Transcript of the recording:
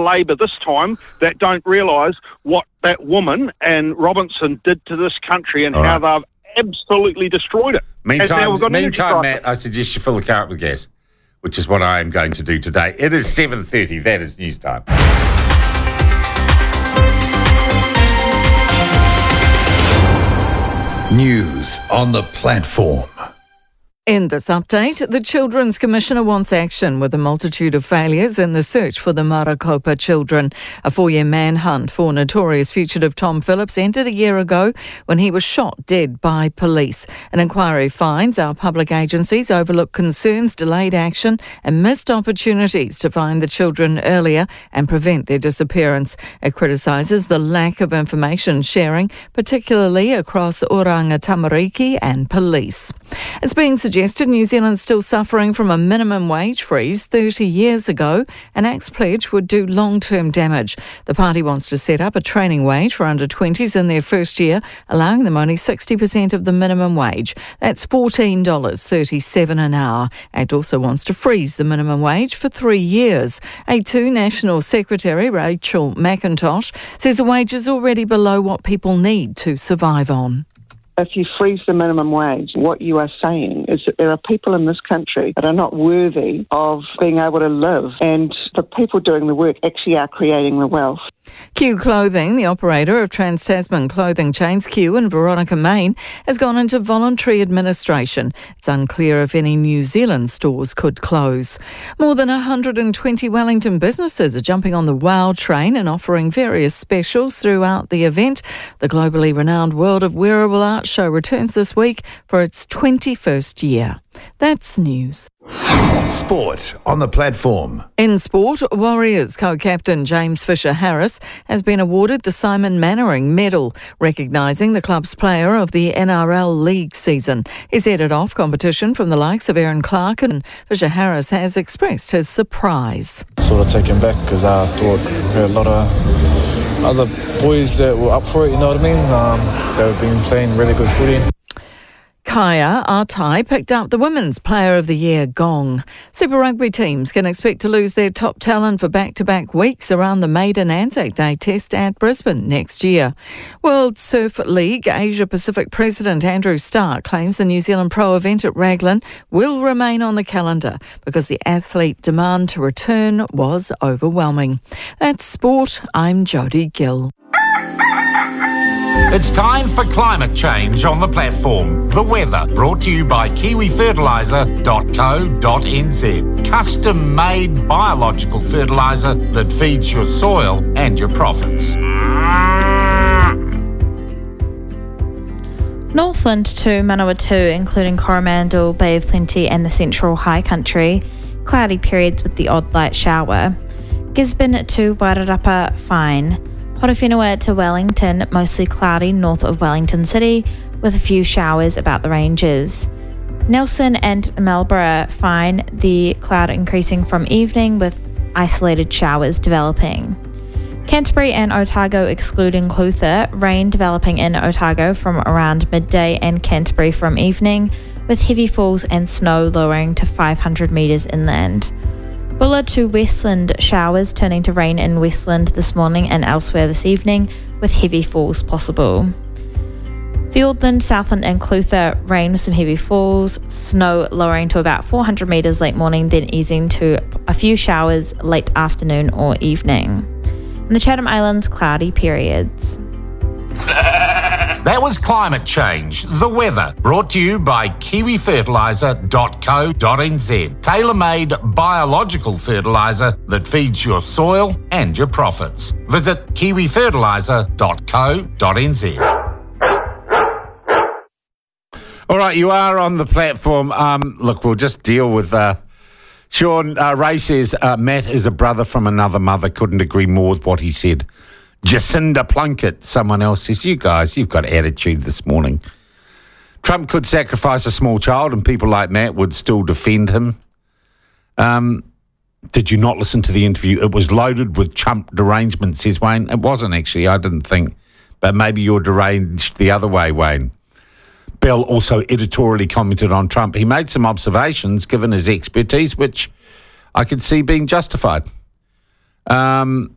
Labor this time that don't realise what that woman and Robinson did to this country and how they've absolutely destroyed it. Meantime, Matt, I suggest you fill the car up with gas, which is what I am going to do today. It is 7:30. That is news time. News on the platform. In this update, the Children's Commissioner wants action with a multitude of failures in the search for the Marakopa children. A 4-year manhunt for notorious fugitive Tom Phillips ended a year ago when he was shot dead by police. An inquiry finds our public agencies overlook concerns, delayed action and missed opportunities to find the children earlier and prevent their disappearance. It criticises the lack of information sharing, particularly across Oranga Tamariki and police. It's being suggested New Zealand's still suffering from a minimum wage freeze 30 years ago. An ACT's pledge would do long-term damage. The party wants to set up a training wage for under-20s in their first year, allowing them only 60% of the minimum wage. That's $14.37 an hour. ACT also wants to freeze the minimum wage for 3 years. A2 National Secretary Rachel McIntosh says the wage is already below what people need to survive on. If you freeze the minimum wage, what you are saying is that there are people in this country that are not worthy of being able to live, and the people doing the work actually are creating the wealth. Q Clothing, the operator of Trans-Tasman clothing chains Q in Veronica, Maine, has gone into voluntary administration. It's unclear if any New Zealand stores could close. More than 120 Wellington businesses are jumping on the WOW train and offering various specials throughout the event. The globally renowned World of Wearable Art show returns this week for its 21st year. That's news. Sport on the platform. In sport, Warriors co-captain James Fisher-Harris has been awarded the Simon Mannering Medal, recognising the club's player of the NRL League season. He's headed off competition from the likes of Aaron Clark, and Fisher-Harris has expressed his surprise. Sort of taken back because I thought we had a lot of other boys that were up for it, you know what I mean? They've been playing really good footy. Kaya Artai picked up the Women's Player of the Year gong. Super Rugby teams can expect to lose their top talent for back-to-back weeks around the maiden Anzac Day test at Brisbane next year. World Surf League Asia-Pacific President Andrew Stark claims the New Zealand Pro event at Raglan will remain on the calendar because the athlete demand to return was overwhelming. That's sport. I'm Jodie Gill. It's time for climate change on the platform. The weather, brought to you by kiwifertiliser.co.nz. Custom-made biological fertiliser that feeds your soil and your profits. Northland to Manawatu, including Coromandel, Bay of Plenty and the Central High Country. Cloudy periods with the odd light shower. Gisborne to Wairarapa, fine. Horowhenua to Wellington, mostly cloudy north of Wellington City, with a few showers about the ranges. Nelson and Marlborough, fine, the cloud increasing from evening with isolated showers developing. Canterbury and Otago excluding Clutha, rain developing in Otago from around midday and Canterbury from evening, with heavy falls and snow lowering to 500 metres inland. Bulla to Westland, showers turning to rain in Westland this morning and elsewhere this evening, with heavy falls possible. Fiordland, Southland and Clutha, rain with some heavy falls, snow lowering to about 400 metres late morning, then easing to a few showers late afternoon or evening. In the Chatham Islands, cloudy periods. That was climate change, the weather, brought to you by kiwifertiliser.co.nz. Tailor-made biological fertiliser that feeds your soil and your profits. Visit kiwifertiliser.co.nz. All right, you are on the platform. Look, we'll just deal with... Sean, Ray says, Matt is a brother from another mother. Couldn't agree more with what he said. Jacinda Plunkett, someone else says, you guys, you've got attitude this morning. Trump could sacrifice a small child and people like Matt would still defend him. Did you not listen to the interview? It was loaded with chump derangement, says Wayne. It wasn't actually, I didn't think. But maybe you're deranged the other way, Wayne. Bell also editorially commented on Trump. He made some observations given his expertise, which I could see being justified.